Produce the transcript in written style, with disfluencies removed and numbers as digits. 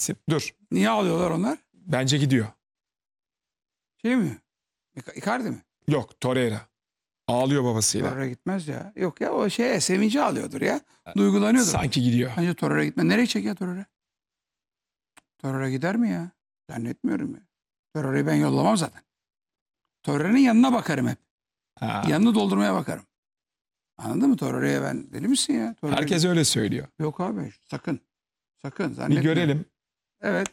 gitsin. Dur. Niye ağlıyorlar onlar? Bence gidiyor. Şey mi? Icardi mi? Yok, Torreira. Ağlıyor babasıyla. Torreira gitmez ya. Yok ya, o sevinci ağlıyordur ya. Duygulanıyordur. Sanki gidiyor. Bence Torreira gitmez. Nereye çekiyor Torreira? Torreira gider mi ya? Zannetmiyorum ya. Torreira'yı ben yollamam zaten. Torreira'nın yanına bakarım hep. Ha. Yanını doldurmaya bakarım. Anladın mı Torreira'ya ben? Deli misin ya? Torreira Herkes öyle söylüyor. Yok abi, sakın. Sakın Bir zannetmiyorum. görelim. Evet.